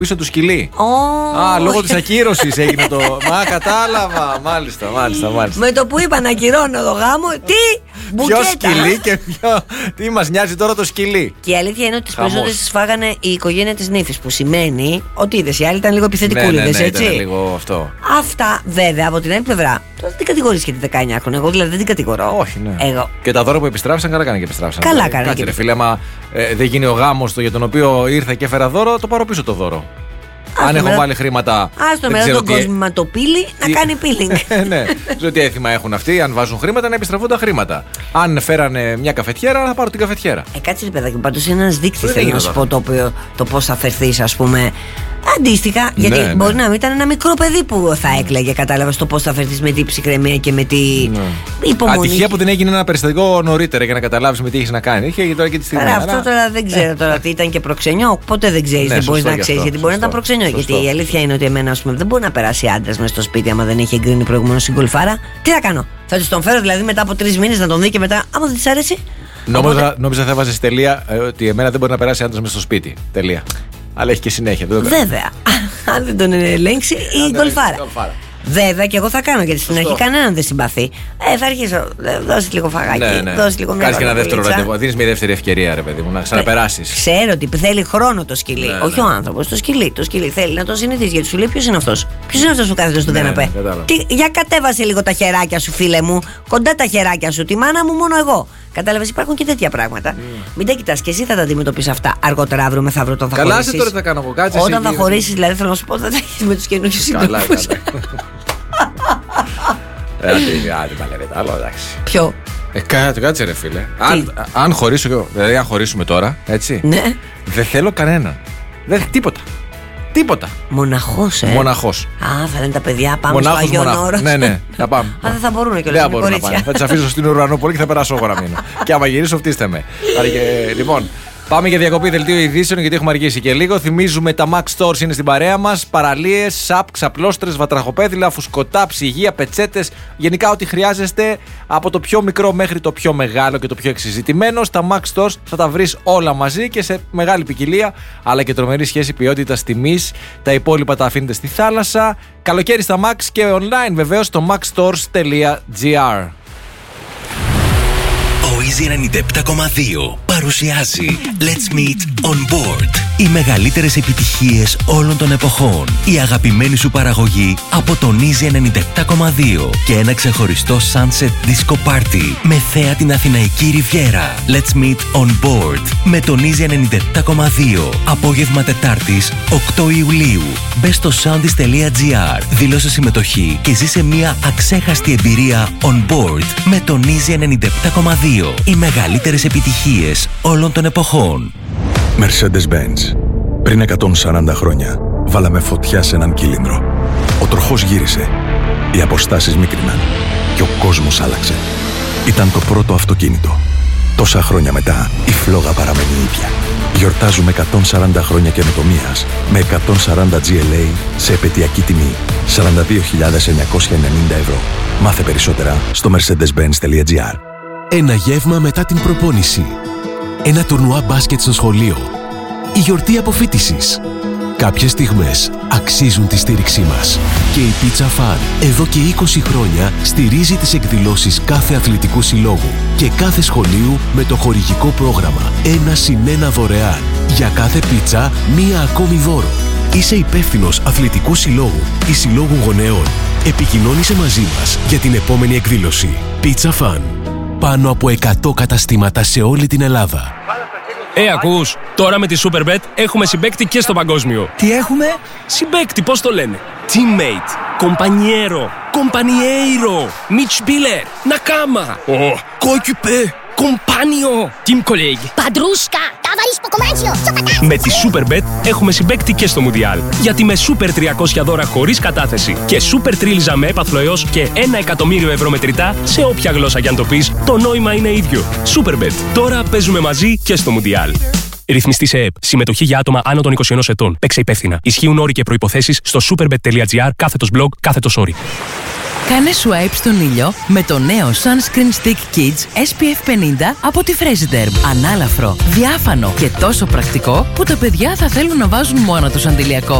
πίσω του σκυλί. Λόγω της ακύρωσης έγινε το. Μα κατάλαβα. Μάλιστα. Με το που είπα να ακυρώνω το γάμο, τι! Μπουκέτα. Ποιο σκυλί και ποιο. Τι μας νοιάζει τώρα το σκυλί. Και η αλήθεια είναι ότι τις περισσότερες τις φάγανε η οικογένεια της νύφης. Που σημαίνει ότι είδες, οι άλλοι ήταν λίγο επιθετικούλιδες, έτσι. Ήταν λίγο αυτό. Αυτά βέβαια από την άλλη πλευρά. Τώρα δεν κατηγορείς και τη 19χρονη. Εγώ δηλαδή δεν την κατηγορώ. Όχι, ναι. Και τα δώρα που επιστράφησαν, καλά κάνανε και επιστράφησαν. Καλά κάνανε. Κάτσε, ρε φίλε, άμα δεν γίνει ο γάμος για τον οποίο ήρθα και έφερα δώρο, το πάρω πίσω το δώρο. Αν έχω βάλει χρήματα. Άστο μετά τον κοσματοπύλη να κάνει peeling. Ναι, ξέρω τι έθιμα έχουν αυτοί. Αν βάζουν χρήματα, να επιστραφούν τα χρήματα. Αν φέρανε μια καφετιέρα, θα πάρω την καφετιέρα. Κάτσε ρε παιδάκι, πάντως είναι ένας δείκτης, θέλω να σου πω, το πώς θα φερθείς, ας πούμε. Αντίστοιχα, γιατί μπορεί να μην ήταν ένα μικρό παιδί που θα έκλαιγε, κατάλαβες, το πώς θα φερθείς με την ψυχραιμία και με την υπομονή. Ατυχία που δεν έγινε ένα περιστατικό νωρίτερα για να καταλάβεις με τι έχεις να κάνει. Είχε τώρα και τη στιγμή. Αυτό τώρα δεν ξέρω τώρα τι ήταν και προξενιό. Ποτέ δεν ξέρεις, δεν μπορείς να ξέρεις, γιατί μπορεί να ήταν προξενιό. Γιατί η αλήθεια είναι ότι εμένα, ας πούμε, δεν μπορεί να περάσει άντρας μέσα στο σπίτι άμα δεν έχει εγκρίνει προηγουμένως στην γκολφάρα. Τι θα κάνω, θα της τον φέρω δηλαδή μετά από 3 μήνες να τον δει και μετά, άμα δεν της αρέσει. Νόμιζα θα βάζεις τελεία ότι εμένα δεν μπορεί να περάσει άντρας μέσα στο σπίτι. Τελεία. Αλλά έχει και συνέχεια. Βέβαια. Αν δεν τον ελέγξει η γκολφάρα. Βέβαια και εγώ θα κάνω, γιατί στην αρχή κανέναν δεν συμπαθεί. Θα αρχίσω. Δώσε λίγο φαγάκι. Δώσε λίγο μια. Κάτσε και ένα δεύτερο ραντεβού. Δίνεις μια δεύτερη ευκαιρία, ρε παιδί μου, να ξαναπεράσεις. Ξέρω ότι θέλει χρόνο το σκυλί. Όχι ο άνθρωπος, το σκυλί. Το σκυλί θέλει να το συνηθίσει. Γιατί σου λέει ποιος είναι αυτός. Ποιος είναι αυτός που κάθεται στον καναπέ. Για κατέβασε λίγο τα χεράκια σου, φίλε μου. Κοντά τα χεράκια σου. Τη μάνα μου μόνο εγώ. Κατάλαβες, υπάρχουν και τέτοια πράγματα. Μην τα κοιτάς, και εσύ θα τα αντιμετωπίσεις αυτά αργότερα, αύριο μεθαύριο, όταν θα χωρίσεις. Καλά, τώρα θα κάνω εγώ. Κάτσε. Όταν θα χωρίσεις, δηλαδή θέλω να σου πω, θα τα έχεις με τους καινούριους συντρόφους. Άντε παλεύετε άλλο, εντάξει. Ποιο? Κάτσε ρε φίλε. Αν χωρίσω, δηλαδή αν χωρίσουμε τώρα, έτσι. Ναι. Δεν θέλω κανέναν. Τίποτα. Μοναχός, Μοναχός. Θα λένε τα παιδιά, πάμε στο Αγιον Όρος. Ναι, θα πάμε. Δεν θα μπορούν κιόλας. Δεν μπορούν να πάνε. Θα τις αφήσω στην Ουρανούπολη και θα περάσω εγώ να μείνω. Και άμα γυρίσω, φτύστε με. Λοιπόν, πάμε για διακοπή δελτίο ειδήσεων, γιατί έχουμε αργήσει και λίγο. Θυμίζουμε, τα Max Stores είναι στην παρέα μας. Παραλίες, σαπ, ξαπλώστρες, βατραχοπέδιλα, φουσκωτά, ψυγεία, πετσέτες. Γενικά ό,τι χρειάζεστε, από το πιο μικρό μέχρι το πιο μεγάλο και το πιο εξειζητημένο. Στα Max Stores θα τα βρεις όλα μαζί και σε μεγάλη ποικιλία, αλλά και τρομερή σχέση ποιότητας τιμής. Τα υπόλοιπα τα αφήνετε στη θάλασσα. Καλοκαίρι στα Max και online βεβαίως στο maxstores.gr. Ο Easy 97.2 παρουσιάζει Let's Meet On Board. Οι μεγαλύτερες επιτυχίες όλων των εποχών. Η αγαπημένη σου παραγωγή από τον Easy 97.2 και ένα ξεχωριστό Sunset Disco Party με θέα την Αθηναϊκή Ριβιέρα. Let's Meet On Board με τον Easy 97.2. Απόγευμα Τετάρτης 8 Ιουλίου. Μπες στο soundis.gr, δήλωσε συμμετοχή και ζήσε μια αξέχαστη εμπειρία on board με τον Easy 97.2. Οι μεγαλύτερες επιτυχίες όλων των εποχών. Mercedes-Benz. Πριν 140 χρόνια βάλαμε φωτιά σε έναν κύλινδρο. Ο τροχός γύρισε. Οι αποστάσεις μίκριναν. Και ο κόσμος άλλαξε. Ήταν το πρώτο αυτοκίνητο. Τόσα χρόνια μετά η φλόγα παραμένει ίδια. Γιορτάζουμε 140 χρόνια καινοτομίας με 140 GLA σε επαιτειακή τιμή 42.990 ευρώ. Μάθε περισσότερα στο mercedes-benz.gr. Ένα γεύμα μετά την προπόνηση. Ένα τουρνουά μπάσκετ στο σχολείο. Η γιορτή αποφοίτησης. Κάποιες στιγμές αξίζουν τη στήριξή μας. Και η Pizza Fun εδώ και 20 χρόνια στηρίζει τις εκδηλώσεις κάθε αθλητικού συλλόγου και κάθε σχολείου με το χορηγικό πρόγραμμα 1+1 δωρεάν. Για κάθε πίτσα, μία ακόμη δώρο. Είσαι υπεύθυνος αθλητικού συλλόγου ή συλλόγου γονέων. Επικοινώνησε μαζί μας για την επόμενη εκδήλωση. Pizza Fun. Πάνω από 100 καταστήματα σε όλη την Ελλάδα. Ακούς, τώρα με τη Superbet έχουμε συμπαίκτη και στο παγκόσμιο. Τι έχουμε? Συμπαίκτη, πώς το λένε? Teammate, compañero, compañeiro, Mitspieler, Nakama, coéquipier, compagnon, team colleague, Παντρούσκα, ταβαρίσπο κομμάτσιο, με τη Superbet έχουμε συμπαίκτη και στο Μουντιάλ. Γιατί με Super 300 δώρα χωρίς κατάθεση και Super Τρίλιζα με έπαθλο έως και 1 εκατομμύριο ευρώ μετρητά, σε όποια γλώσσα κι αν το πεις, το νόημα είναι ίδιο. Superbet. Τώρα παίζουμε μαζί και στο Μουντιάλ. Ρυθμιστή σε ΕΕΠ. Συμμετοχή για άτομα άνω των 21 ετών. Παίξε υπεύθυνα. Ισχύουν όροι και προϋποθέσεις στο superbet.gr/blog/όροι. Κάνε swipe στον ήλιο με το νέο Sunscreen Stick Kids SPF 50 από τη Fresiderm. Ανάλαφρο, διάφανο και τόσο πρακτικό που τα παιδιά θα θέλουν να βάζουν μόνο τους αντιλιακό.